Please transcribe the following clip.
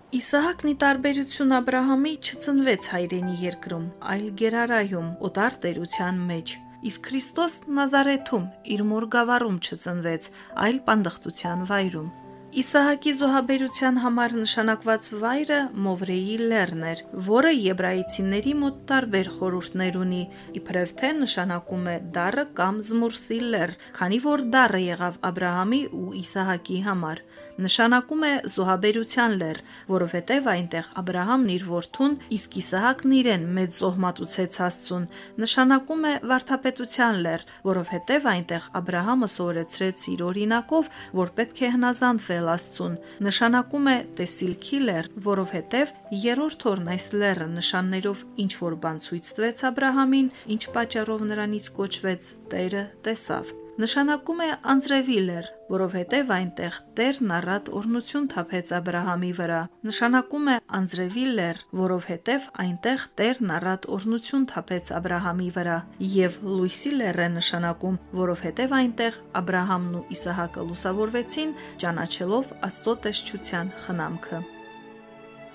Իսահակն ի տարբերություն Աբրահամի չծնվեց հայրենի երկրում, այլ Գերարայում, օտար տերության մեջ, իսկ Քրիստոս Նազարեթում իր մոր գավառում չծնվեց, այլ պանդխտության վայրում։ Իսահակի զոհաբերության համար նշանակված վայրը Մովրեի լեռն էր, որը եբրայեցիների մոտ տարբեր խորհուրդներ ունի, իբրև թե նշանակում է դառը կամ զմուրսի լեռ, քանի որ դառը եղավ Աբրահամի ու Իսահակի համար։ Նշանակում է զոհաբերության լեռ, որովհետև այնտեղ Աբրահամն իր որդուն, իսկ Իսահակն իրեն մեծ զոհ մատուցեց Աստծուն։ Նշանակում է վարդապետության լեռ, որովհետև այնտեղ Աբրահամը սովորեցրեց իր օրինակով, որ պետք է հնազանդվել Աստծուն։ Նշանակում է տեսիլքի լեռ, որովհետև երրորդ օրն այս լեռը նշաններով ինչ որ բան ցույց տվեց Աբրահամին, ինչ պատճառով նրանից կոչվեց Տերը տեսավ։ Նշանակում է անձրևի լեռ, որովհետև այնտեղ Տերն առատ օրհնություն թափեց Աբրահամի վրա։ Նշանակում է անձրևի լեռ, որովհետև այնտեղ Տերն առատ օրհնություն թափեց Աբրահամի վրա։ Եվ լույսի լեռ է նշանակում, որովհետև այնտեղ Աբրահամն ու Իսահակը լուսավորվեցին, ճանաչելով Աստծո տեսչության խնամքը։